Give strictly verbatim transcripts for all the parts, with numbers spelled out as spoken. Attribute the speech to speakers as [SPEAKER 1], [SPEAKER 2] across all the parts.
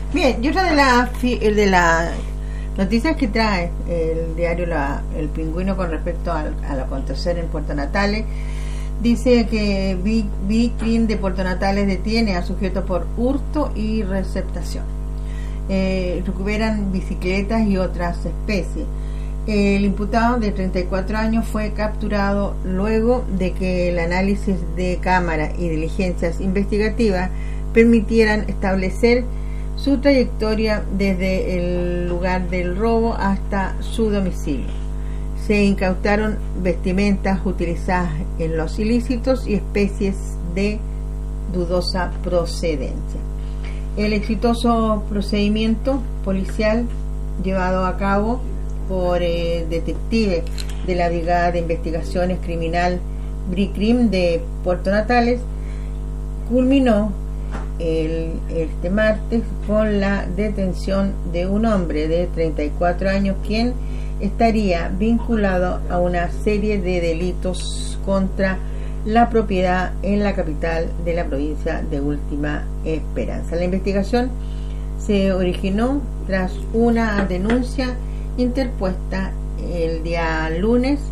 [SPEAKER 1] Bien, y otra de las de las noticias que trae el diario la, El Pingüino con respecto al, al acontecer en Puerto Natales, dice que Bricrim de Puerto Natales detiene a sujetos por hurto y receptación. Eh, recuperan bicicletas y otras especies. El imputado de treinta y cuatro años fue capturado luego de que el análisis de cámara y diligencias investigativas permitieran establecer su trayectoria desde el lugar del robo hasta su domicilio. Se incautaron vestimentas utilizadas en los ilícitos y especies de dudosa procedencia. El exitoso procedimiento policial llevado a cabo por eh, detectives de la Brigada de Investigaciones Criminal Bricrim de Puerto Natales culminó el, este martes con la detención de un hombre de treinta y cuatro años quien estaría vinculado a una serie de delitos contra la propiedad en la capital de la provincia de Última Esperanza. La investigación se originó tras una denuncia interpuesta el día lunes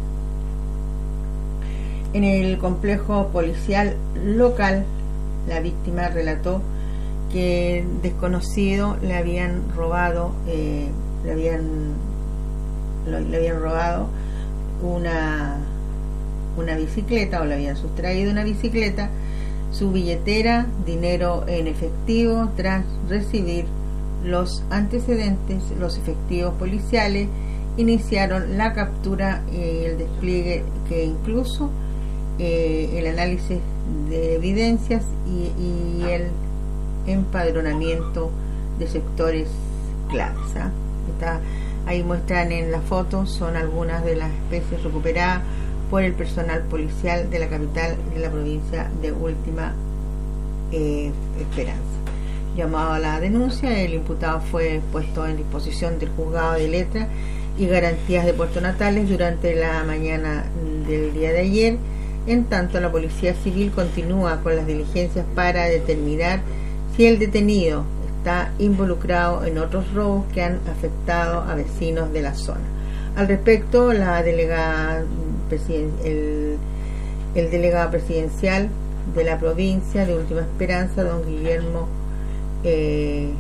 [SPEAKER 1] en el complejo policial local. La víctima relató que desconocido le habían robado eh, le habían lo, le habían robado una una bicicleta o le habían sustraído una bicicleta, su billetera, dinero en efectivo. Tras recibir los antecedentes, los efectivos policiales iniciaron la captura y el despliegue que incluso eh, el análisis de evidencias y, y el empadronamiento de sectores claves. ¿eh? Está, ahí muestran en la foto, son algunas de las especies recuperadas por el personal policial de la capital de la provincia de Última eh, Esperanza. Llamado a la denuncia, el imputado fue puesto en disposición del Juzgado de Letras y Garantías de Puerto Natales durante la mañana del día de ayer. En tanto, la Policía Civil continúa con las diligencias para determinar si el detenido está involucrado en otros robos que han afectado a vecinos de la zona. Al respecto, la delegada el, el delegado presidencial de la provincia de Última Esperanza, don Guillermo Eh,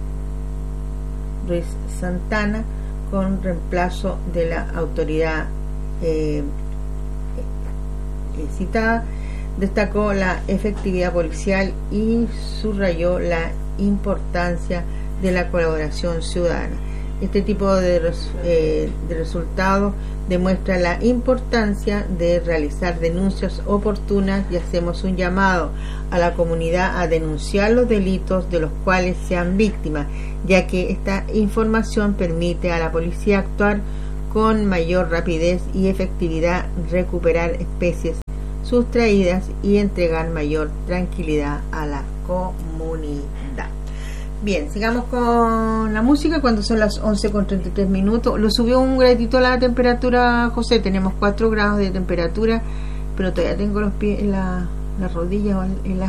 [SPEAKER 1] Ruiz Santana, con reemplazo de la autoridad eh, eh, citada, destacó la efectividad policial y subrayó la importancia de la colaboración ciudadana. Este tipo de, res, eh, de resultados demuestra la importancia de realizar denuncias oportunas y hacemos un llamado a la comunidad a denunciar los delitos de los cuales sean víctimas, ya que esta información permite a la policía actuar con mayor rapidez y efectividad, recuperar especies sustraídas y entregar mayor tranquilidad a la comunidad. Bien, sigamos con la música cuando son las once con treinta y tres minutos. Lo subió un gradito la temperatura, José. Tenemos cuatro grados de temperatura, pero todavía tengo los pies en la, la rodilla o en la